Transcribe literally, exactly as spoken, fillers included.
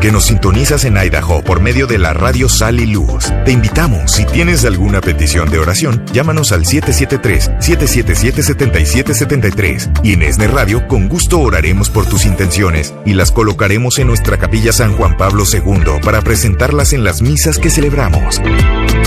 que nos sintonizas en Idaho por medio de la radio Sal y Luz. Te invitamos, si tienes alguna petición de oración, llámanos al siete siete tres, siete siete siete, siete siete siete tres. Y en ESNE Radio, con gusto oraremos por tus intenciones y las colocaremos en nuestra capilla San Juan Pablo segundo para presentarlas en las misas que celebramos.